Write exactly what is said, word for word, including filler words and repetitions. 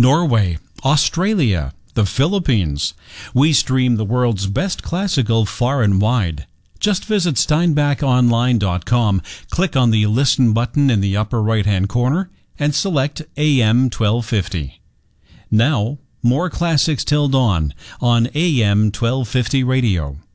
Norway, Australia, the Philippines. We stream the world's best classical far and wide. Just visit steinbach online dot com, click on the Listen button in the upper right-hand corner, and select A M twelve fifty. Now, more classics till dawn on A M twelve fifty radio.